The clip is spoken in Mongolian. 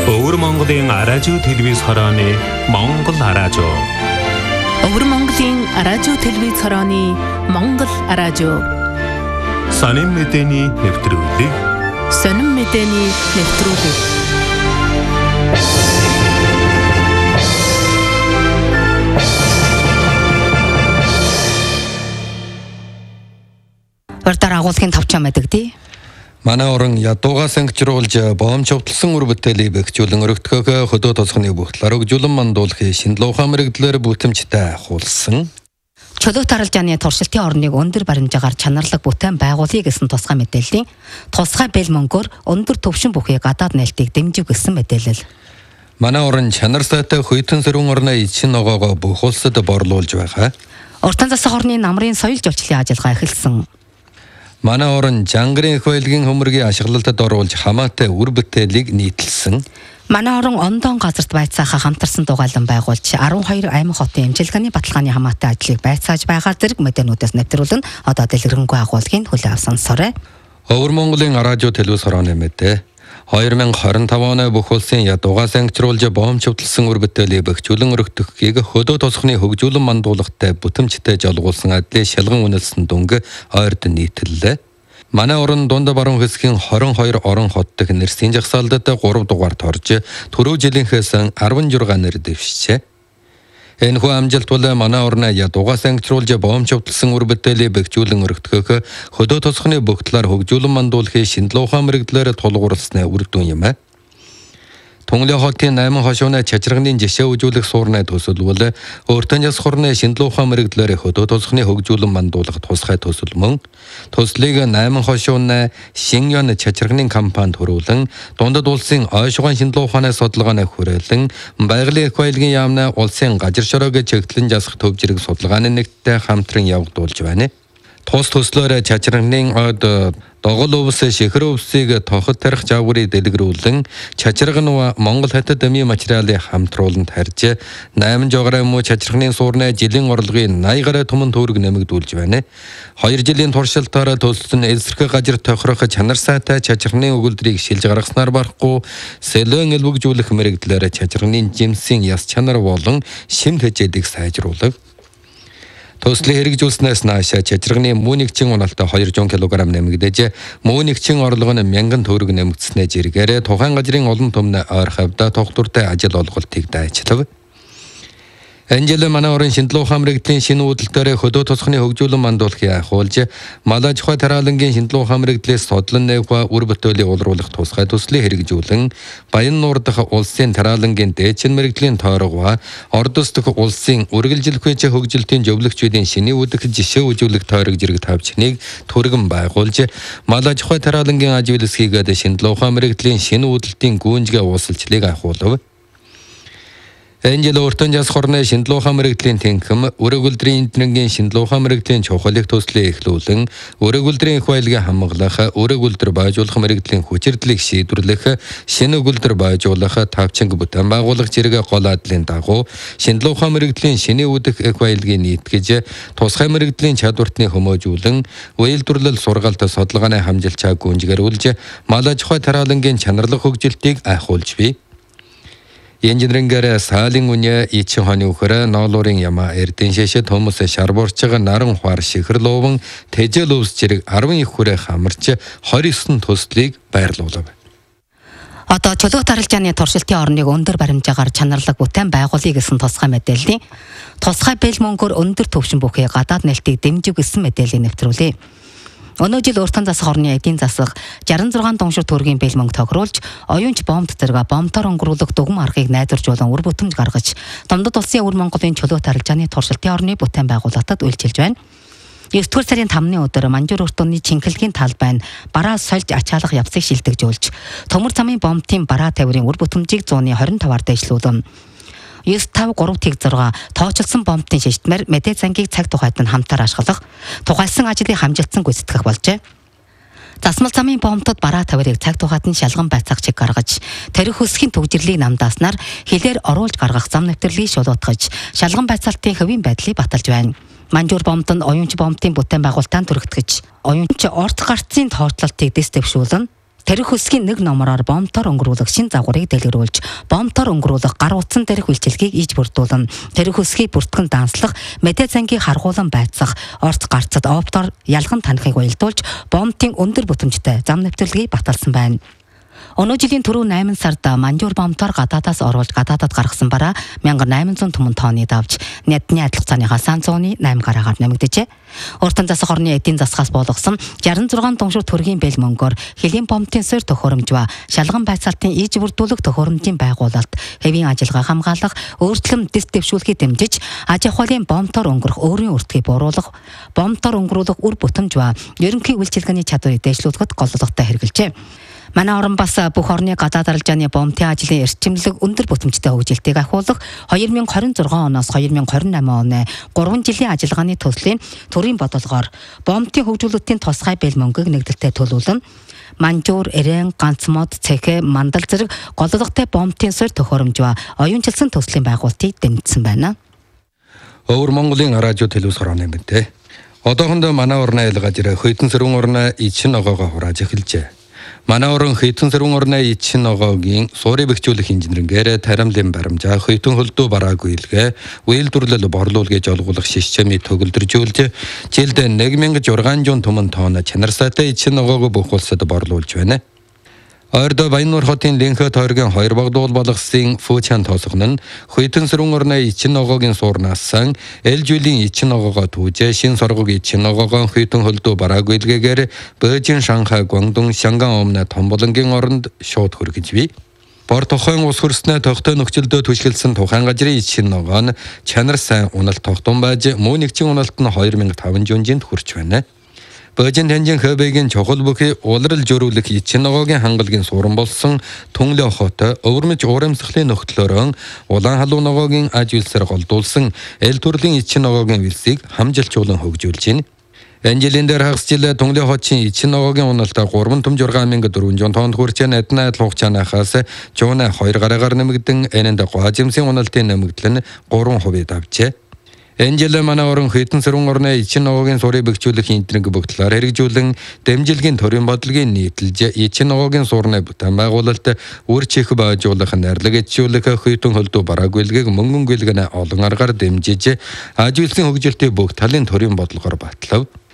Өвөр Монголын радио телевиз хорооны Монгол радио. Өвөр Монголын радио телевиз хорооны Монгол радио. Сонин мэдээний нэвтрүүлэг. Урдаар агуулгын тавчаа мэдэгдээ. Манай орон ядуугаа сангижруулж боомч хувталсан үр бүтээлийг бэхжүүлэн өргөдгөхөө хөдөө тосгоны бүхтлээр өгжүүлэн мандуулахын шинэлуухан мэрэгдлэр бүтэмжтэй ахуулсан. Чөлөө таралжааны туршилтын орныг өндөр баримжаагаар чанарлаг бүтээн байгуулъя гэсэн тусгай мэдээллийн тусгай бэл мөнгөөр өндөр төвшин бүхий гадаад нээлтийг дэмжих гэсэн мэдээлэл. Манай орон чанар сайтай хүйтэн сэрүүн орны эзэн ногоогоо бүх улсад борлуулж байгаа. Уртан засаг орны намрын соёл жуулчлалын ажиллагаа эхэлсэн. Манай орон жангарын их байлгийн хөмөргийн ашиглалтад оруулж хамаатай үр бүтээлийг нийтэлсэн. Манай орон ондон газарт байцаахаа хамтарсан дугайлан байгуулж 12 аймаг хотын эмчилгээний баталгааны хамаатай ажлыг байцааж байгаа зэрэг мэдээнүүдээс нэвтрүүлэн одоо дэлгэрэнгүй агуулгын хүлээн авсан сорой. Өвөр Монголын радио телевиз хорооны мэдээ 2025 оны бүх улсын ядуугаа сангижруулж боомч хувталсан үр бүтээлийг бэхжүүлэн өргөдөхийг хөдөө тосгоны хөгжүүлэн мандуулахтай бүтэмжтэй жолгуулсан адлын шалган үнэлсэн дүнг ойрд нийтэллээ. Манай орон дунд баруун хэсгийн 22 орон хот дэх нэрсийн жагсаалдад 3 дугаарт орж түрүү жилийнхээс 16 нэр дэвшжээ. Энэхүү амжилт бол манай орны ядуугаа сангижруулж боомч хувталсан үр бүтээлийг бэхжүүлэн өргөдгөх хөдөө тосгоны бүх талаар хөгжүүлэн мандуулахын шинэлуухан мэрэгдлэр тулгуурласны үр дүн юм. Тунгалын хотын 8 хошууны чачирганы жишээ үзүүлэх суурны төсөл бол өөртөө яс хорны шинэлуухан мэрэгдлэр хөдөө тосгоны хөгжүүлэн мандуулах тусгай төсөл мөн төслийг 8 хошууны Шиньон чачирганы компанид хөрвүүлэн дундад улсын ойшгон шинэлууханы судалгааны хүрээлэн байгалийн их байлгийн яамны улсын гажир шороог чигтлэн жасах төв зэрэг судалгааны нэгттэй хамтран явагдуулж байна. Тус төслөөр чачирганы од догол өвс шихэр өвсийг тоход тарих жавгурыг дэлгэрүүлэн чачирга нь Монгол хятад амийн материалыг хамтруулан тарьж 8 жограа муу чачирганы суурны жилийн орлогын 80 гаруй түмэн төгрөг нэмэгдүүлж байна. 2 жилийн туршилтаар төсөл нь эсрэг гажир тохирох чанар сайтай чачирганы өгүүлбэрийг шилж гаргаснаар барахгүй сэлэн элбэгжүүлэх мэрэгдлэр чачирганы жимсийн яс чанар болон шимт хэжээдийг сайжруулав. Төслийг хэрэгжүүлснээс нааш чачирганы муу нэгчин унаалтаа 200 кг нэмэгдэж муу нэгчин орлого нь 1000 төгрөг нэмэгдснээр зэргээр тухайн газрын олон түмний ойр хавьда тогтвортой ажил олголтыг дайчлав. Энжел манай орон шинэлуухан мэрэгдлийн шинэ үүдэлтээр хөдөө тосгоны хөгжүүлэн мандуулахыг ахуулж Малажхой тараалангийн шинэлуухан мэрэгдлээс содлон нэвх үр бүтээлийг улруулах тусгай төслийг хэрэгжүүлэн Баян нуур дахь улсын тараалангийн дээчин мэрэгдлийн тойрогоо Ордос дахь улсын үргэлжилгүй хөгжилтийн зөвлөгчдийн шинэ үүдэх жишээ үзүүлэх тойрог зэрэг тавчныг түргэн байгуулж Малажхой тараалангийн аж үйлсхийгээд шинэлуухан мэрэгдлийн шинэ үүдэлтийн гүнжгээ уусалчлыг ахуулв. Энжел өөртөө яс хорны шинэлуухан мэрэгдлийн тэнхэм өргөлдрийн эднэрийн шинэлуухан мэрэгдлийн чухлыг төслийг эхлүүлэн өргөлдрийн их байлгийг хамгаалах, өргөлдөр байжуулах мэрэгдлийн хүчирдлийг шийдвэрлэх, шинэ өгүүлбэр байжуулах, тавчинг бүтээн байгуулах зэрэг гол адлын дагуу шинэлуухан мэрэгдлийн шинэ үүдэх их байлгийг нийтгэж тусгай мэрэгдлийн чадвартны хөмөөжүүлэн үйлдвэрлэл сургаалт судалгааны хамжилчаа гүнжгэрүүлж Малажхой тараалангийн чанарлах хөгжилтийг айхуулж бий. Инженерингээр саалын үнэ ичин хоны үхэр ноолуурын яма эрдэн шэшэ төмөс шарбуурчга наран хуар шихэр лууван тэжэл өвс зэрэг 10 их хүрээ хамарч 29 төслийг байрлуулав. Одоо чөлөө таралжааны туршилтын орныг өндөр баримжаагаар чанарлаг бүтээн байгуулъя гэсэн тусгай мэдээллийн тусгай бэл мөнгөөр өндөр төвшин бүхий гадаад нээлтийг дэмжих гэсэн мэдээллийг нэвтрүүлээ. Өнөө жил уртан засаг орны эдийн засаг 66 дуншир төгрөгийн бэл мөнгө тохируулж, оюунч бомб зэрэг бомбоор өнгөрүүлэх дүгм аргыг найдваржуулан үр бүтэмж гаргаж, Домдод улсын Өвөр Монголын чөлөө таралжааны туршилтын орны бүтээн байгуулалтад үйлчилж байна. 9-р сарын 5-ны өдөр Манжуур урт үндэсний Чинхэлгийн талбайн бараа сольж ачаалах явцыг шилдэгжүүлж, төмөр замын бомбтын бараа тавирын үр бүтэмжийг 120-аар дэвшлүүлэн 953-6 тооцолсон бомбтын шишдмэр мэдээ зангийг цаг тухайд нь хамтаар ашиглах, тухайлсан ажлыг хамжилтсан гүйцэтгэх болжээ. Засмал замын бомбтод бараа тавирыг цаг тухайд нь шалган байцаах чиг гаргаж, тарих хөсгийн төгжрлийг намдааснаар хилээр оруулж гаргах зам нэвтрэлийг шулуутгаж, шалган байцаалтын хэвийн байдлыг баталж байна. Манжуур бомбтод оюунч бомбтын бүтээн байгуулалтаа түрэгтгэж, оюунч орц гарцын тооцоолтыг дэс дэвшүүлэн Тэрэг хөсгийн нэг номороор бомтоор өнгөрүүлэх шин загварыг дэлгэрүүлж, бомтоор өнгөрүүлэх гар утсан дээрх үйлчилгээг иж бүрдүүлэн, тэрэг хөсгийг бүртгэн данслах, мэдээ зангийг харгуулан байцах, орц гарцад оптоор ялган танихыг уялдуулж, бомтын өндөр бүтэмжтэй зам нэвтрүүлгийг баталсан байна. Өнөө жилийн түрүү 8 сард Манжуур бомтоор гадаадаас оруулж гадаадад гаргасан бараа 1800 түмэн тонны давж нядны адил хугацааныхаа сан 108 гараагаар нэмэгдэжээ. Уртан засах орны эдийн засгаас болгосон 66 тоншир төргийн бэл мөнгөөр хэлийн бомтын суур төхөөрөмж ба шалган байцаалтын иж бүрдүүлэх төхөөрөмжийн байгуулалт хэвийн ажиллагаа хамгаалах, өөрчлөм дэс дэвшүүлэхийг дэмжиж, аж ахуйлын бомтоор өнгөрөх өөрийн өртгийг бууруулах, бомтоор өнгөрүүлэх үр бүтэмж ба ерөнхий үйлчилгээний чадварыг дээшлүүлэхэд голлогтой хэрэгжилжээ. Манай орон бас бүх орны гадаад арилжааны бомтын ажлын эрчимлэг өндөр бүтэмжтэй хөгжилтийг ахиулах 2026 оноос 2028 оны 3 жилийн ажиллагааны төслийн төрийн бодлогоор бомтын хөгжүүлэлтийн тусгай бэл мөнгөийг нэгдэлтэй төлөвлөн Манжуур, Эрен, Ганцмод, Цэхэ, Мандал зэрэг голлогтой бомтын суур төхөөрөмж ба оюунчилсан төслийн байгуулалтыг дэмжсэн байна. Өвөр Монголын радио телевиз хорооны мэдээ. Одоохондоо манай орны айлгаж ирэх хэдэн сэрүүн орны ичин ногоогоо хурааж эхэлжээ. Манай орон хэдэн сэрүүн орны ичин ногоогийн суурийг бэхжүүлэх инженерингээр таримлын баримжаа хэдэн хөлдөө бараагүй илгээ үйлдвэрлэл борлуулгыг олгуулах шишчмийг төгөлдржүүлж жилд 1600 түмэн тонн чанар сайтай ичин ногоог бүх улсад борлуулж байна. Ойрдоо Баяннуур хотын Линхэ тойргийн 2 багдуул болгосын Фүүчан тоосгон нь хэдэн сэрүүн орны ичин ногоогийн суурнаас ээлжүүлийн ичин ногоогоо түүж шин соргог ичин ногоогоо хэдэн хөлдөө бараагүй илгээгээр Бээжин, Шанхай, Гуандун, Шанган өмнө Томболонгийн оронд шууд хүргэж бий. Бор тухайн ус хөрснөө тогтой нөхцөлдөө түшгэлсэн тухайн газрын ичин ногоо нь чанар сайн уналт тогтун байж муу нэгжийн уналт нь 2500 жинд хүрч байна. Бээжин Тэнжин Хэбэгийн чухал бүхий улирал жөрүүлэх ичин ногоогийн хангалагын суурин болсон Түнлэ хот өвөрмөж урамсгалын нөхдлөөрөө улаан халуун ногоогийн аж үйлсээр голдуулсан эл төрлийн ичин ногоогийн вэлсийг хамжилчуулан хөгжүүлж байна. Энэ жилийн дээр хагас жил Түнлэ хотын ичин ногоогийн уналт 3,400 тонн хүрч эднэ хугацаанаас жууна 2 гараагаар нэмэгдэн энэнд гоожимсын уналтын нэмэгдэл нь 3% давжээ. Энэ жил манай орон хэдэн сэрүүн орны ичин ногоогийн суурийг бэхжүүлэх инженеринг бүгдлээр хэрэгжүүлэн дэмжилгийн төрийн бодлогын нийтэлж ичин ногоогийн суурны бүтээн байгуулалт үр чих байжуулах нэрлэг ичүүлэх хэдэн хөлдөө бараагүй илгээг мөнгөн гэлгэнэ олон аргаар дэмжиж аж үйлсийн хөгжилтийг бүх талын төрийн бодлогоор батлав.